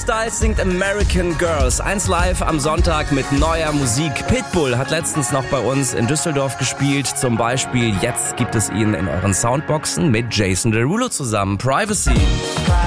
Styles singt American Girls. 1 Live am Sonntag mit neuer Musik. Pitbull hat letztens noch bei uns in Düsseldorf gespielt. Zum Beispiel jetzt gibt es ihn in euren Soundboxen mit Jason Derulo zusammen. Privacy.